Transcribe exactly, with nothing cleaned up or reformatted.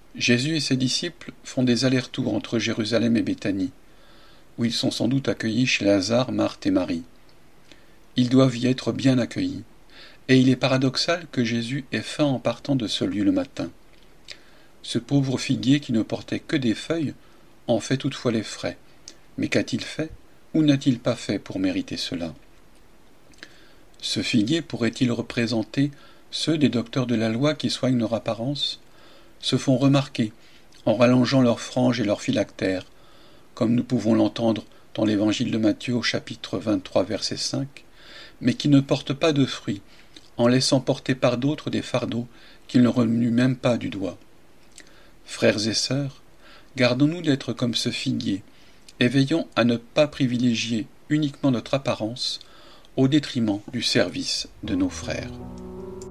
Jésus et ses disciples font des allers-retours entre Jérusalem et Béthanie, où ils sont sans doute accueillis chez Lazare, Marthe et Marie. Ils doivent y être bien accueillis, et il est paradoxal que Jésus ait faim en partant de ce lieu le matin. Ce pauvre figuier qui ne portait que des feuilles en fait toutefois les frais. Mais qu'a-t-il fait, ou n'a-t-il pas fait pour mériter cela? Ce figuier pourrait-il représenter ceux des docteurs de la loi qui soignent leur apparence, se font remarquer en rallongeant leurs franges et leurs phylactères, comme nous pouvons l'entendre dans l'évangile de Matthieu au chapitre vingt-trois verset cinq, mais qui ne portent pas de fruits, en laissant porter par d'autres des fardeaux qu'ils ne remuent même pas du doigt. Frères et sœurs, gardons-nous d'être comme ce figuier, et veillons à ne pas privilégier uniquement notre apparence au détriment du service de nos frères.